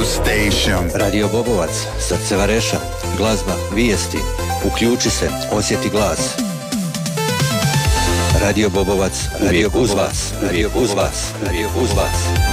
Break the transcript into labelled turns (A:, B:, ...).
A: station.
B: Radio Bobovac, srce Vareša, glazba, vijesti, uključi se, osjeti glas. Radio Bobovac, uvijek uz vas, uvijek uz vas, uvijek uz vas.